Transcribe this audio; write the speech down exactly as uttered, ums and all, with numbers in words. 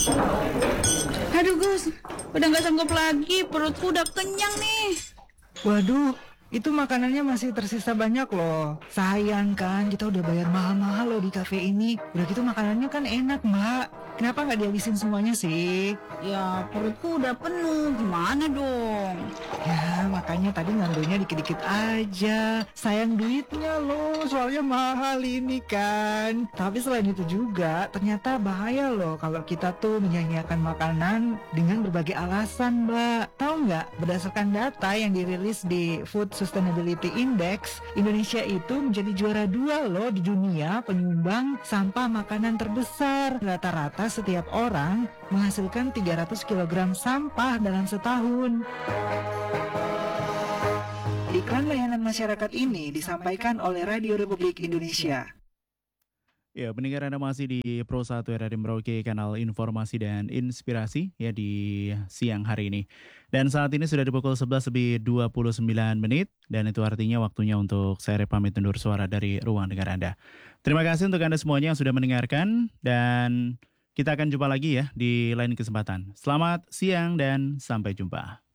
Aduh Gus, udah gak sanggup lagi, perutku udah kenyang nih. Waduh, itu makanannya masih tersisa banyak loh. Sayang kan, kita udah bayar mahal-mahal loh di kafe ini. Udah gitu makanannya kan enak, Mbak. Kenapa nggak dihabisin semuanya sih? Ya perutku udah penuh, gimana dong? Ya, makanya tadi ngambilnya dikit-dikit aja. Sayang duitnya loh, soalnya mahal ini kan. Tapi selain itu juga, ternyata bahaya loh kalau kita tuh menyanyiakan makanan dengan berbagai alasan, Mbak. Tahu nggak, berdasarkan data yang dirilis di Food Sustainability Index, Indonesia itu menjadi juara dua loh di dunia penyumbang sampah makanan terbesar. Rata-rata setiap orang menghasilkan tiga ratus kilogram sampah dalam setahun. Iklan layanan masyarakat ini disampaikan oleh Radio Republik Indonesia. Ya, pendengar Anda masih di Pro satu R R I Merauke, kanal informasi dan inspirasi ya di siang hari ini. Dan saat ini sudah di pukul sebelas lebih dua puluh sembilan menit dan itu artinya waktunya untuk saya pamit undur suara dari ruang dengar Anda. Terima kasih untuk Anda semuanya yang sudah mendengarkan dan kita akan jumpa lagi ya di lain kesempatan. Selamat siang dan sampai jumpa.